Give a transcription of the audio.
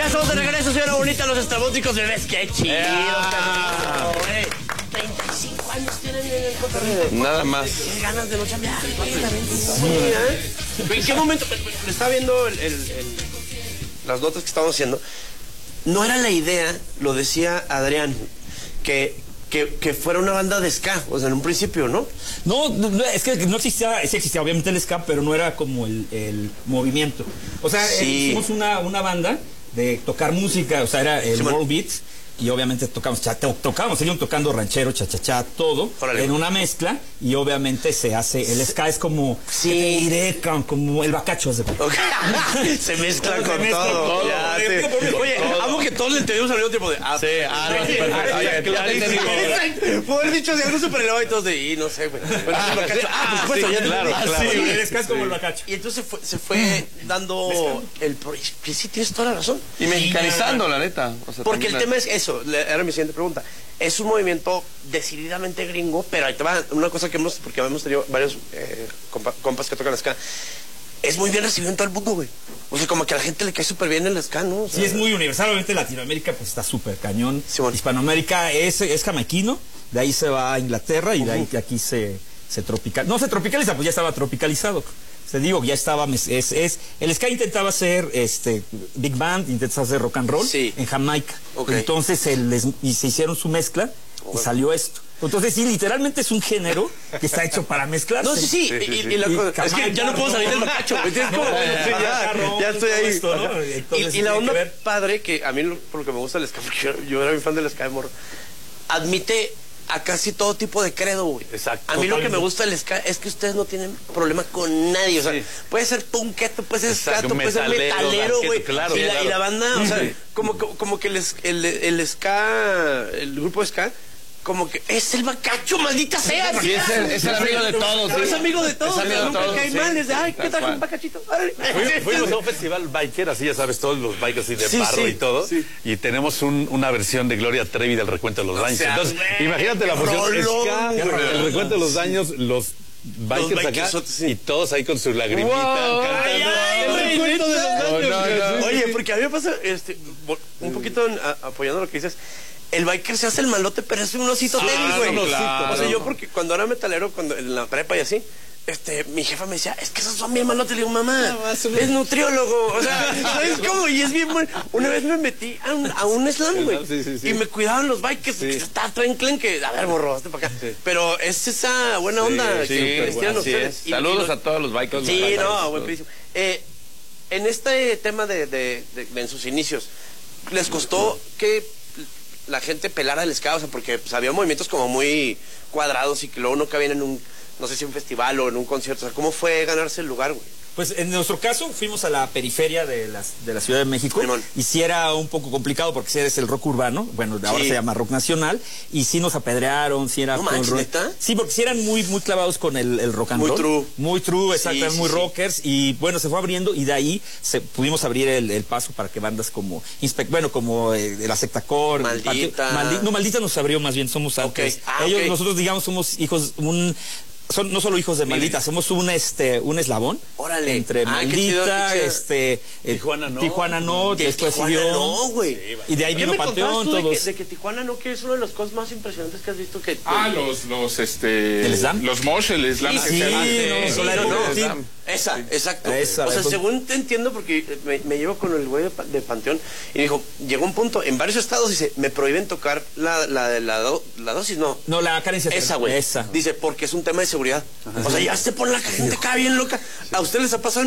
estamos de regreso, señora bonita, los estrabóticos bebés. ¡Qué chido, güey! 35 años tienen en el cotorreo. Nada más. Qué ganas de no chambear. ¿En qué momento? Le estaba viendo las notas que estábamos haciendo. No era la idea, lo decía Adrián, que fuera una banda de ska, o sea, en un principio, ¿no? No, es que no existía, sí existía obviamente el ska, pero no era como el movimiento. O sea, hicimos una banda de tocar música, o sea, era el World Beats, y obviamente tocábamos, seguimos tocando ranchero, cha-cha-cha, todo, en una mezcla, y obviamente se hace, el ska es como, ¿qué te diré? Como el bacacho. Okay. Se mezcla con todo. Oye, amo que todos le entendimos al mismo tiempo de... Puedo haber dicho de algo súper elevado y todos de... no sé, güey. Por supuesto, ya claro. El ska es como el bacacho. Y entonces se fue dando el... Que sí, tienes toda la razón. Y mexicanizando, la neta. O sea, porque el tema es eso. Era mi siguiente pregunta. Es un movimiento decididamente gringo, pero ahí te va una cosa que porque hemos tenido varios compas que tocan ska. Es muy bien recibido en todo el mundo, güey. O sea, como que a la gente le cae súper bien el ska, ¿no? O sea, sí, es muy universal. Obviamente Latinoamérica pues está súper cañón. Sí, bueno. Hispanoamérica es jamaiquino, de ahí se va a Inglaterra y de ahí que aquí se tropicaliza. No se tropicaliza, pues ya estaba tropicalizado. Te digo, ya estaba, el ska intentaba hacer big band, intentaba hacer rock and roll en Jamaica. Okay. Entonces y se hicieron su mezcla y salió esto. Entonces sí, literalmente es un género que está hecho para mezclarse. No, sí. Y la cosa, es que ya no puedo salir del bacacho. Ya estoy ahí. Esto, ¿no? Y la onda padre, que a mí por lo que me gusta el ska, porque yo era muy fan del ska de morro, admite a casi todo tipo de credo, güey. Exacto. A mí lo que me gusta del ska es que ustedes no tienen problema con nadie. O sea, puede ser punketo, puede ser skato, puede ser metalero, güey. Claro, y la banda, o sea, como que el ska, el grupo de ska, como que es el bacacho, maldita sea. Sí, es el amigo de todos. Es amigo de todos. Nunca cae mal. Es de, ay, ¿qué tal un bacachito? Fuimos a un festival biker, así ya sabes, todos los bikers así de barro y todo. Sí. Y tenemos una versión de Gloria Trevi del Recuento de los Daños. Entonces, imagínate la función ska, el Recuento de los Daños, los bikers acá y todos ahí con su lagrimita cantando. El Recuento de los Daños. Oye, porque a mí me pasa, un poquito apoyando lo que dices, el biker se hace el malote, pero es un osito tenis, güey. Claro. O sea, yo porque cuando era metalero, en la prepa y así, mi jefa me decía, es que esos son bien malotes. Le digo, mamá, es nutriólogo. O sea, ¿sabes cómo? Y es bien bueno. Una vez me metí a un slam, güey. Y me cuidaban los bikers, porque estaba todo enclenque. A ver, morro, hazte para acá. Pero es esa buena onda que tienen ustedes. Saludos a todos los bikers. Sí, no, buenísimo. En este tema en sus inicios, ¿les costó que la gente pelara el ska? O sea, porque pues, había movimientos como muy cuadrados y que luego no cabían en no sé si un festival o en un concierto. O sea, ¿cómo fue ganarse el lugar, güey? Pues en nuestro caso fuimos a la periferia de la Ciudad de México y sí era un poco complicado porque sí eres el rock urbano, bueno, ahora se llama rock nacional, y sí nos apedrearon, sí era... ¿No manches, neta? Sí, porque sí eran muy clavados con el rock and roll. Muy true, exactamente, muy rockers, y bueno, se fue abriendo y de ahí pudimos abrir el paso para que bandas como como la Secta Core, Maldita nos abrió, más bien somos antes. Nosotros digamos somos hijos, no solo hijos de Maldita, somos un eslabón. Órale. Entre Maldita, Tijuana no, después siguió. No, güey. Y de ahí vino Panteón, todos. De que Tijuana no, que es una de las cosas más impresionantes que has visto que... ¿El slam? Los mosh, el slam. Esa, exacto. O sea, según te entiendo, porque me llevo con el güey de Panteón y me dijo, llegó un punto, en varios estados, dice, me prohíben tocar la dosis, no. No, la carencia. Esa, güey. Dice, porque es un tema de seguridad. O sea, ya se pone la gente acá bien loca. ¿A ustedes les ha pasado